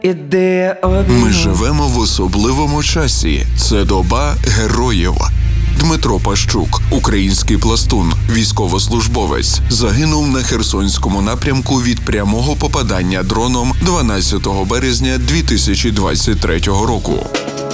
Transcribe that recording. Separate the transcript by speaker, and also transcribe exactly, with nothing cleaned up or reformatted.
Speaker 1: Іде обмін.
Speaker 2: Ми живемо в особливому часі. Це доба героїв. Дмитро Пащук, український пластун, військовослужбовець, загинув на Херсонському напрямку від прямого попадання дроном дванадцятого березня дві тисячі двадцять третього року.